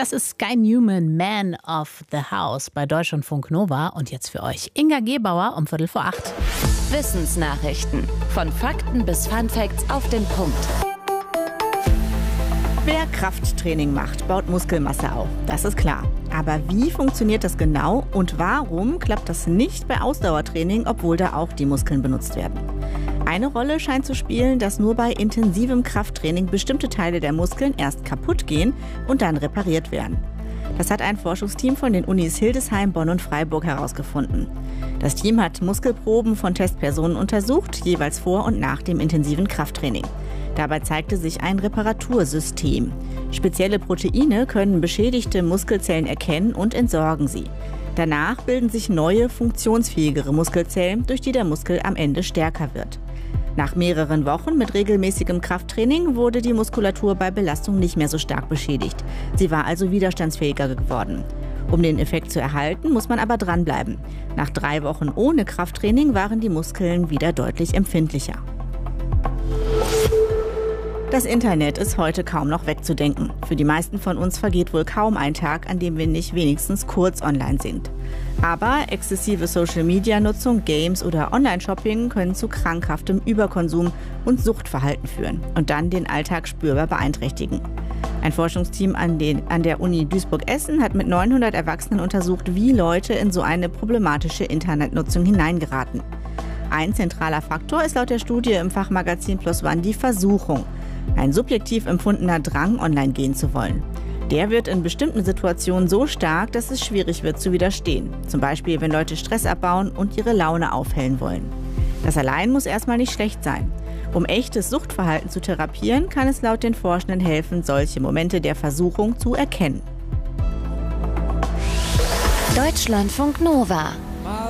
Das ist Guy Newman, Man of the House bei Deutschlandfunk Nova. Und jetzt für euch Inga Gebauer um 7:45. Wissensnachrichten. Von Fakten bis Funfacts auf den Punkt. Wer Krafttraining macht, baut Muskelmasse auf. Das ist klar. Aber wie funktioniert das genau und warum klappt das nicht bei Ausdauertraining, obwohl da auch die Muskeln benutzt werden? Eine Rolle scheint zu spielen, dass nur bei intensivem Krafttraining bestimmte Teile der Muskeln erst kaputt gehen und dann repariert werden. Das hat ein Forschungsteam von den Unis Hildesheim, Bonn und Freiburg herausgefunden. Das Team hat Muskelproben von Testpersonen untersucht, jeweils vor und nach dem intensiven Krafttraining. Dabei zeigte sich ein Reparatursystem. Spezielle Proteine können beschädigte Muskelzellen erkennen und entsorgen sie. Danach bilden sich neue, funktionsfähigere Muskelzellen, durch die der Muskel am Ende stärker wird. Nach mehreren Wochen mit regelmäßigem Krafttraining wurde die Muskulatur bei Belastung nicht mehr so stark beschädigt. Sie war also widerstandsfähiger geworden. Um den Effekt zu erhalten, muss man aber dranbleiben. Nach 3 Wochen ohne Krafttraining waren die Muskeln wieder deutlich empfindlicher. Das Internet ist heute kaum noch wegzudenken. Für die meisten von uns vergeht wohl kaum ein Tag, an dem wir nicht wenigstens kurz online sind. Aber exzessive Social-Media-Nutzung, Games oder Online-Shopping können zu krankhaftem Überkonsum und Suchtverhalten führen und dann den Alltag spürbar beeinträchtigen. Ein Forschungsteam an der Uni Duisburg-Essen hat mit 900 Erwachsenen untersucht, wie Leute in so eine problematische Internetnutzung hineingeraten. Ein zentraler Faktor ist laut der Studie im Fachmagazin PLOS ONE die Versuchung. Ein subjektiv empfundener Drang, online gehen zu wollen. Der wird in bestimmten Situationen so stark, dass es schwierig wird zu widerstehen. Zum Beispiel, wenn Leute Stress abbauen und ihre Laune aufhellen wollen. Das allein muss erstmal nicht schlecht sein. Um echtes Suchtverhalten zu therapieren, kann es laut den Forschenden helfen, solche Momente der Versuchung zu erkennen. Deutschlandfunk Nova.